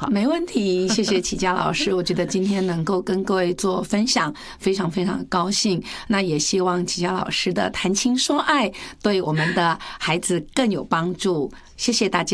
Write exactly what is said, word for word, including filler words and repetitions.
好？ 没问题，谢谢启佳老师。我觉得今天能够跟各位做分享，非常非常高兴。那也希望启佳老师的谈情说爱对我们的孩子更有帮助。谢谢大家。